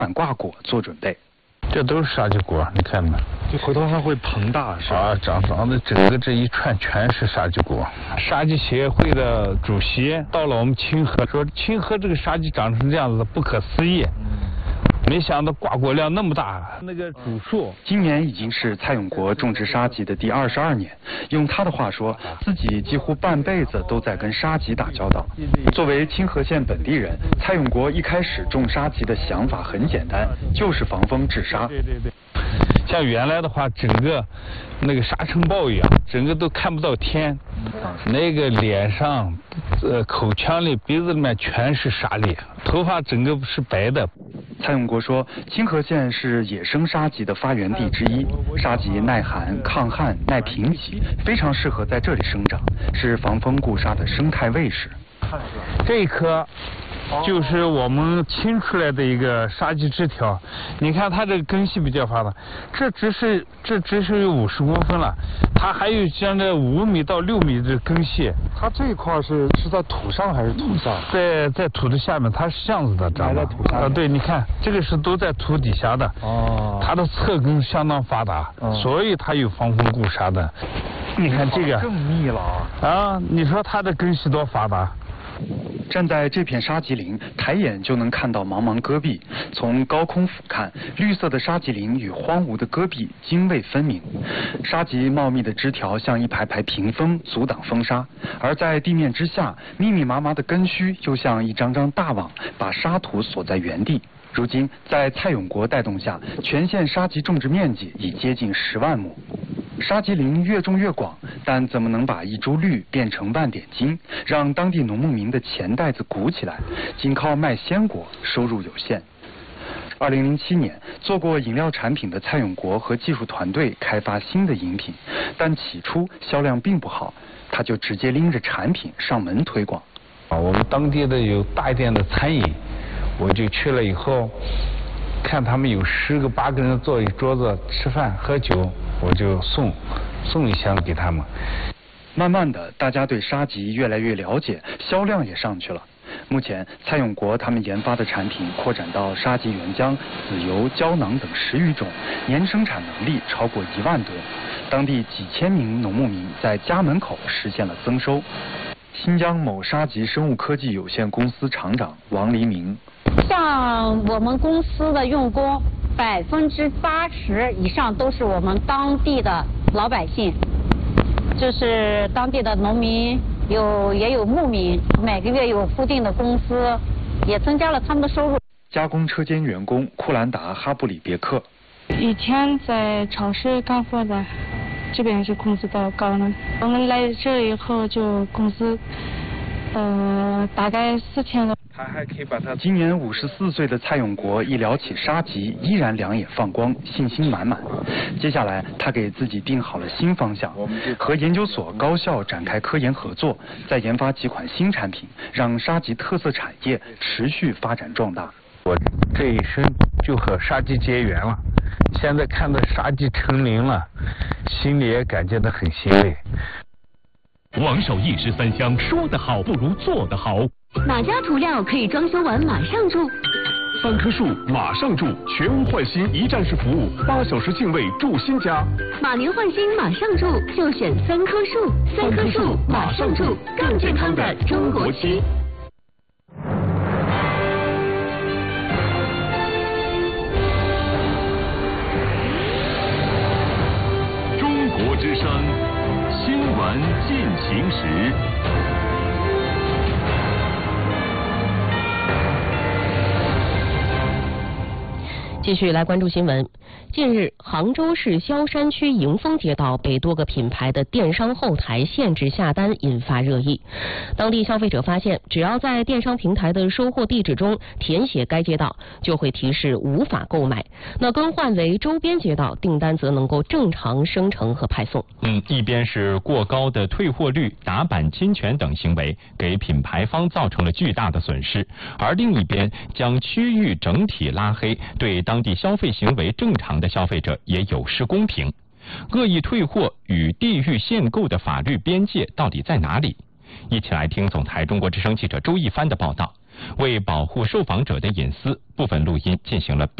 挂果做准备。 这都是沙棘果，你看没？ 就回头还会膨大是吧？ 啊，长的整个这一串全是沙棘果。沙棘协会的主席到了我们清河，说清河这个沙棘长成这样子不可思议。没想到挂果量那么大，那个主树。 今年已经是蔡永国种植沙棘的第22年，用他的话说，自己几乎半辈子都在跟沙棘打交道。作为清河县本地人，蔡永国一开始种沙棘的想法很简单，就是防风治沙。 对。像原来的话，整个那个沙尘暴一样，整个都看不到天，那个脸上、口腔里、鼻子里面全是沙粒，头发整个是白的。 蔡永国说，清河县是野生沙棘的发源地之一，沙棘耐寒、抗旱、耐贫瘠，非常适合在这里生长，是防风固沙的生态卫士。 这一棵就是我们清出来的一个沙棘枝条，你看它这个根系比较发达，这只是有50公分了，它还有像这5米到6米的根系。 它这一块是在土上还是土下？ 在土的下面，它是这样子的，长在土下。 对，你看这个是都在土底下的。哦。它的侧根相当发达，所以它有防风固沙的。你看这个更密了啊！你说它的根系多发达。 站在这片沙棘林，抬眼就能看到茫茫戈壁。从高空俯瞰，绿色的沙棘林与荒芜的戈壁泾渭分明。沙棘茂密的枝条像一排排屏风，阻挡风沙；而在地面之下，密密麻麻的根须又像一张张大网，把沙土锁在原地。如今，在蔡永国带动下，全县沙棘种植面积已接近10万亩。沙棘林越种越广，但怎么能把一株绿变成万点金，让当地农牧民的钱袋子鼓起来？仅靠卖鲜果收入有限。2007年，做过饮料产品的蔡永国和技术团队开发新的饮品，但起初销量并不好，他就直接拎着产品上门推广。 我们当地的有大一点的餐饮，我就去了以后，看他们有10个8个人坐一桌子吃饭喝酒，我就送一箱给他们。 慢慢的，大家对沙棘越来越了解，销量也上去了。目前，蔡永国他们研发的产品扩展到沙棘原浆、籽油、胶囊等10余种，年生产能力超过1万多。当地几千名农牧民在家门口实现了增收。新疆某沙棘生物科技有限公司厂长王黎明。 像我们公司的用工，80%以上都是我们当地的老百姓，就是当地的农民，也有牧民，每个月有固定的工资，也增加了他们的收入。 加工车间员工库兰达哈布里别克。 以前在超市干活的，这边是工资高了。我们来这以后就工资，大概4000多。 他还可以把它。 今年54岁的蔡永国一聊起沙棘，依然两眼放光，信心满满。接下来，他给自己定好了新方向，和研究所、高校展开科研合作，再研发几款新产品，让沙棘特色产业持续发展壮大。 我这一生就和沙棘结缘了，现在看到沙棘成林了，心里也感觉到很欣慰。 王守义13香，说得好不如做得好。 哪家涂料可以装修完马上住 ？3棵树马上住，全屋换新一站式服务，8小时净位住新家。 马年换新马上住，就选3棵树，3棵树马上住，更健康的中国区。 中国之声，新闻进行时。 继续来关注新闻。近日，杭州市萧山区迎丰街道被多个品牌的电商后台限制下单，引发热议。当地消费者发现，只要在电商平台的收货地址中填写该街道，就会提示无法购买。那更换为周边街道，订单则能够正常生成和派送。 一边是过高的退货率、打板侵权等行为，给品牌方造成了巨大的损失；而另一边将区域整体拉黑，对当地消费行为正常的消费者也有失公平。恶意退货与地域限购的法律边界到底在哪里？一起来听总台中国之声记者周一帆的报道。 为保护受访者的隐私，部分录音进行了